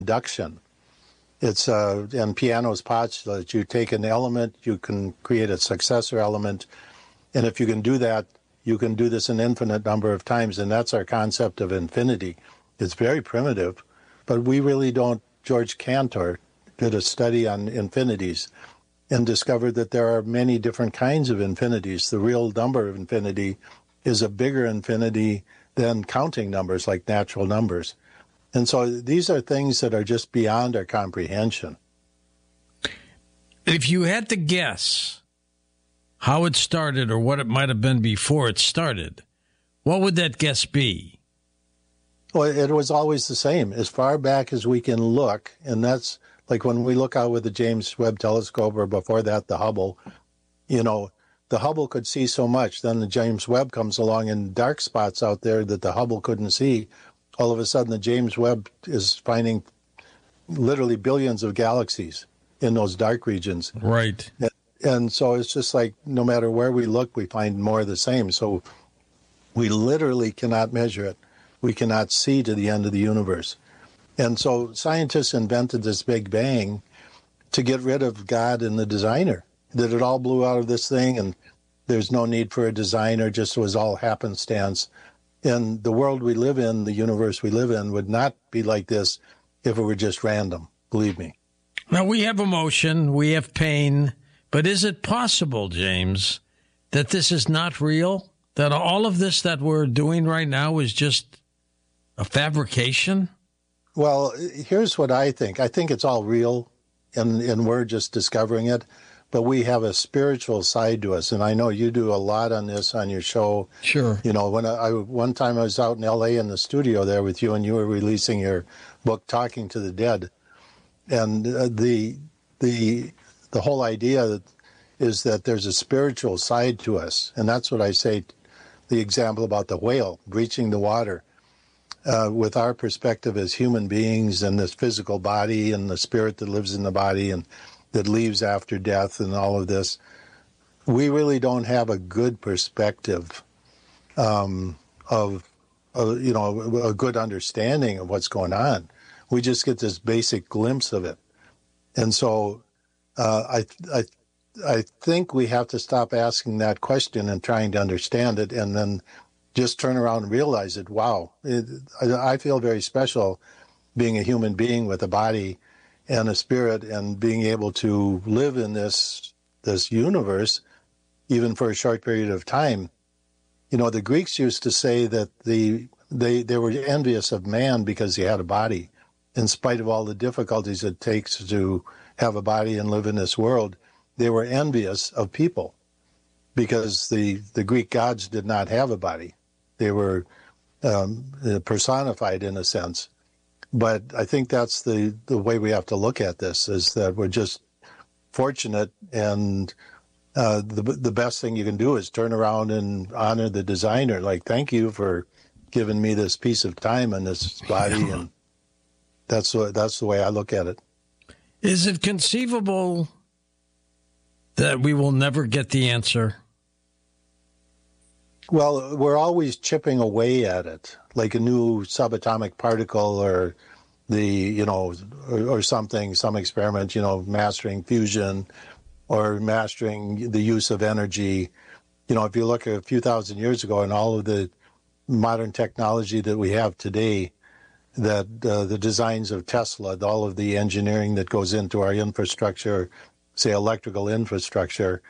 induction. It's and piano's postulate. You take an element, you can create a successor element, and if you can do that, you can do this an infinite number of times, and that's our concept of infinity. It's very primitive, but we really don't. George Cantor did a study on infinities and discovered that there are many different kinds of infinities. The real number of infinity is a bigger infinity than counting numbers like natural numbers. And so these are things that are just beyond our comprehension. If you had to guess how it started or what it might have been before it started, what would that guess be? Well, it was always the same, as far back as we can look, and that's like when we look out with the James Webb Telescope, or before that, the Hubble. You know, the Hubble could see so much, then the James Webb comes along in dark spots out there that the Hubble couldn't see. All of a sudden, the James Webb is finding literally billions of galaxies in those dark regions. Right. And so it's just like no matter where we look, we find more of the same. So we literally cannot measure it. We cannot see to the end of the universe. And so scientists invented this Big Bang to get rid of God and the designer, that it all blew out of this thing and there's no need for a designer, just was all happenstance. And the world we live in, the universe we live in, would not be like this if it were just random, believe me. Now, we have emotion, we have pain, but is it possible, James, that this is not real? That all of this that we're doing right now is just a fabrication? Well, here's what I think. I think it's all real, and we're just discovering it. But we have a spiritual side to us, and I know you do a lot on this on your show. Sure. You know, when one time I was out in L.A. in the studio there with you, and you were releasing your book, Talking to the Dead, and the whole idea is that there's a spiritual side to us, and that's what I say. The example about the whale breaching the water, with our perspective as human beings and this physical body and the spirit that lives in the body and that leaves after death and all of this, we really don't have a good perspective of a good understanding of what's going on. We just get this basic glimpse of it. And so I think we have to stop asking that question and trying to understand it and then just turn around and realize it. Wow, I feel very special being a human being with a body and a spirit and being able to live in this universe, even for a short period of time. You know, the Greeks used to say that they were envious of man because he had a body. In spite of all the difficulties it takes to have a body and live in this world, they were envious of people because the Greek gods did not have a body. They were personified in a sense. But I think that's the way we have to look at this, is that we're just fortunate, and the best thing you can do is turn around and honor the designer. Like, thank you for giving me this piece of time and this body, and that's the way I look at it. Is it conceivable that we will never get the answer? Well, we're always chipping away at it, like a new subatomic particle or or something, some experiment, mastering fusion or mastering the use of energy. If you look at a few thousand years ago and all of the modern technology that we have today, that the designs of Tesla, all of the engineering that goes into our infrastructure, say electrical infrastructure,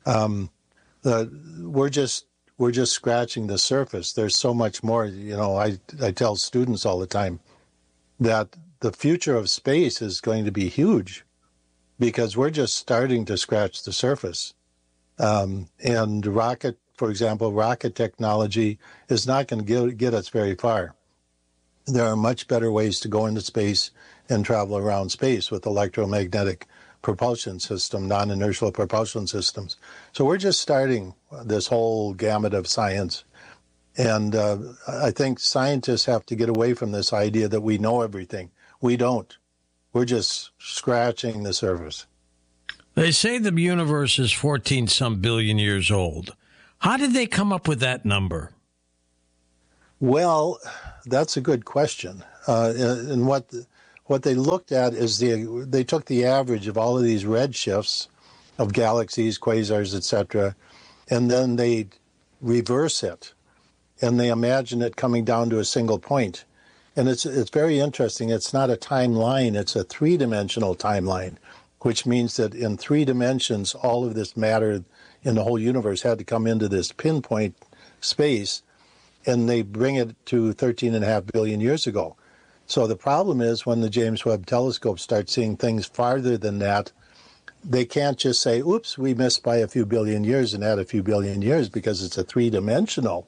we're just scratching the surface. There's so much more. I tell students all the time that the future of space is going to be huge because we're just starting to scratch the surface. And rocket technology is not going to get us very far. There are much better ways to go into space and travel around space with electromagnetic propulsion system, non-inertial propulsion systems. So we're just starting this whole gamut of science. And I think scientists have to get away from this idea that we know everything. We don't. We're just scratching the surface. They say the universe is 14-some billion years old. How did they come up with that number? Well, that's a good question. And what what they looked at is they took the average of all of these redshifts of galaxies, quasars, etc., and then they reverse it, and they imagine it coming down to a single point. And it's very interesting. It's not a timeline, it's a three-dimensional timeline, which means that in 3 dimensions, all of this matter in the whole universe had to come into this pinpoint space, and they bring it to 13.5 billion years ago. So the problem is when the James Webb Telescope starts seeing things farther than that, they can't just say, oops, we missed by a few billion years and add a few billion years, because it's a three-dimensional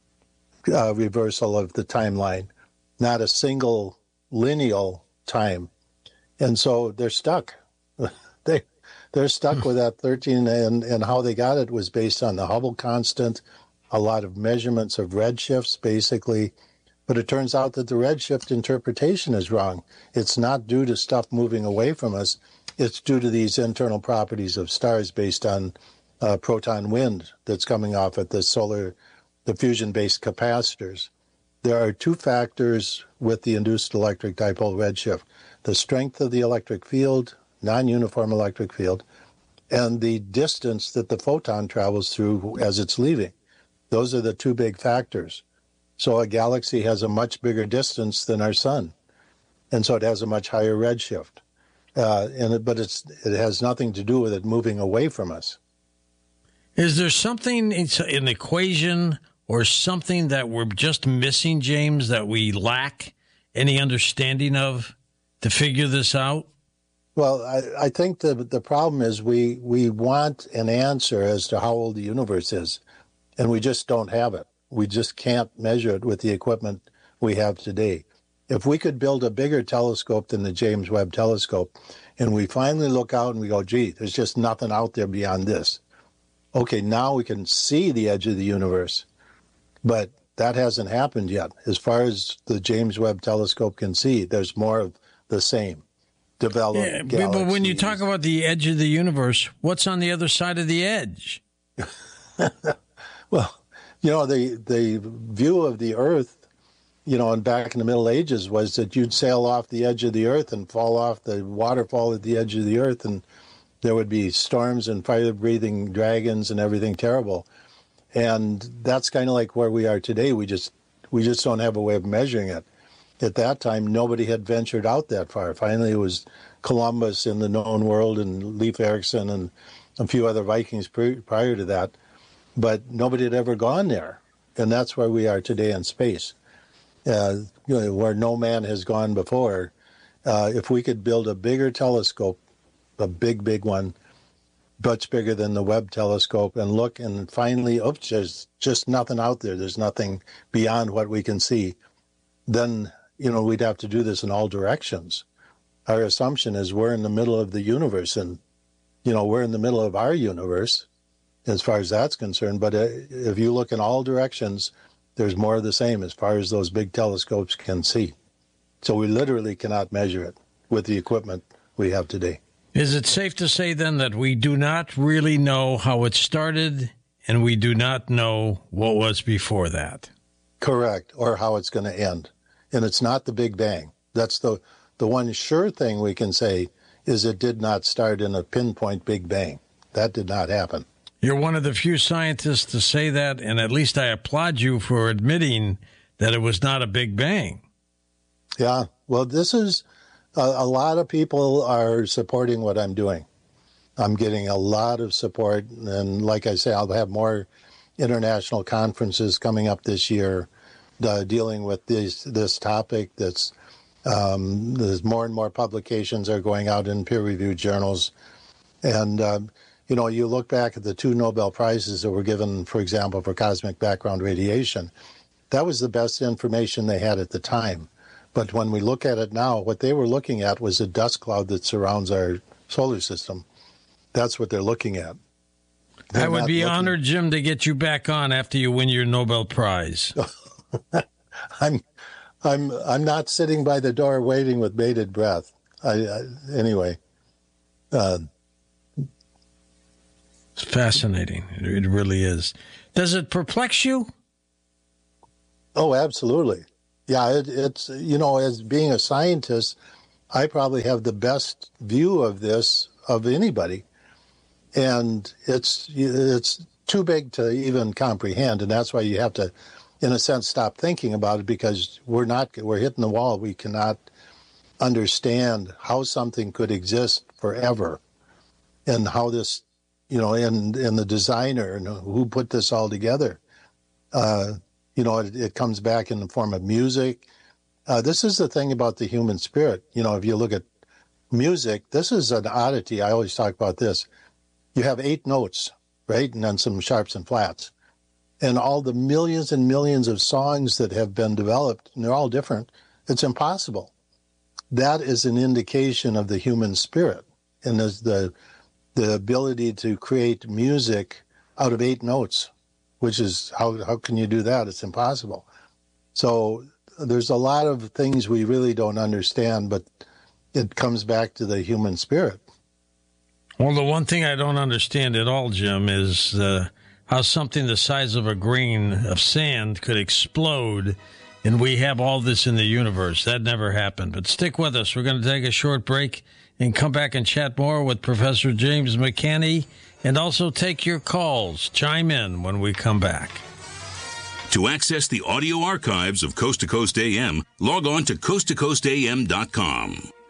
reversal of the timeline, not a single lineal time. And so they're stuck. They're stuck with that 13, and how they got it was based on the Hubble constant, a lot of measurements of redshifts, basically. But it turns out that the redshift interpretation is wrong. It's not due to stuff moving away from us. It's due to these internal properties of stars based on proton wind that's coming off at the fusion-based capacitors. There are 2 factors with the induced electric dipole redshift: the strength of the electric field, non-uniform electric field, and the distance that the photon travels through as it's leaving. Those are the 2 big factors. So a galaxy has a much bigger distance than our sun, and so it has a much higher redshift. But it has nothing to do with it moving away from us. Is there something, an equation or something that we're just missing, James, that we lack any understanding of to figure this out? Well, I think the problem is we want an answer as to how old the universe is, and we just don't have it. We just can't measure it with the equipment we have today. If we could build a bigger telescope than the James Webb Telescope, and we finally look out and we go, gee, there's just nothing out there beyond this. Okay, now we can see the edge of the universe, but that hasn't happened yet. As far as the James Webb Telescope can see, there's more of the same. Developed galaxies. But when you talk about the edge of the universe, what's on the other side of the edge? Well, the view of the Earth, and back in the Middle Ages was that you'd sail off the edge of the Earth and fall off the waterfall at the edge of the Earth, and there would be storms and fire-breathing dragons and everything terrible. And that's kind of like where we are today. We just don't have a way of measuring it. At that time, nobody had ventured out that far. Finally, it was Columbus in the known world and Leif Erikson and a few other Vikings prior to that. But nobody had ever gone there. And that's where we are today in space, where no man has gone before. If we could build a bigger telescope, a big one, much bigger than the Webb telescope, and look and finally, oops, there's just nothing out there. There's nothing beyond what we can see. Then, we'd have to do this in all directions. Our assumption is we're in the middle of the universe, and, we're in the middle of our universe as far as that's concerned. But if you look in all directions, there's more of the same as far as those big telescopes can see. So we literally cannot measure it with the equipment we have today. Is it safe to say then that we do not really know how it started, and we do not know what was before that? Correct, or how it's going to end. And it's not the Big Bang. That's the one sure thing we can say is it did not start in a pinpoint Big Bang. That did not happen. You're one of the few scientists to say that, and at least I applaud you for admitting that it was not a Big Bang. Yeah, well, this is, a lot of people are supporting what I'm doing. I'm getting a lot of support, and like I say, I'll have more international conferences coming up this year dealing with this topic. There's more and more publications are going out in peer-reviewed journals. And, you look back at the 2 Nobel Prizes that were given, for example, for cosmic background radiation. That was the best information they had at the time. But when we look at it now, what they were looking at was a dust cloud that surrounds our solar system. That's what they're looking at. I would be honored, Jim, to get you back on after you win your Nobel Prize. I'm not sitting by the door waiting with bated breath. Anyway. It's fascinating. It really is. Does it perplex you? Oh, absolutely. Yeah, it's as being a scientist, I probably have the best view of this of anybody. And it's too big to even comprehend. And that's why you have to, in a sense, stop thinking about it, because we're hitting the wall. We cannot understand how something could exist forever, and how this, and the designer and who put this all together. It comes back in the form of music. This is the thing about the human spirit. If you look at music, this is an oddity. I always talk about this. You have 8 notes, right? And then some sharps and flats. And all the millions and millions of songs that have been developed, and they're all different, it's impossible. That is an indication of the human spirit, and there's the ability to create music out of 8 notes, which is, how can you do that? It's impossible. So there's a lot of things we really don't understand, but it comes back to the human spirit. Well, the one thing I don't understand at all, Jim, is how something the size of a grain of sand could explode, and we have all this in the universe. That never happened. But stick with us. We're going to take a short break and come back and chat more with Professor James McCanney, and also take your calls. Chime in when we come back. To access the audio archives of Coast to Coast AM, log on to coasttocoastam.com.